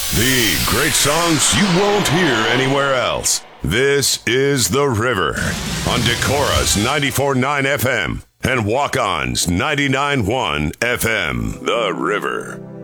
The great songs you won't hear anywhere else. This is The River on Decora's 94.9 FM and Walk-On's 99.1 FM. The River.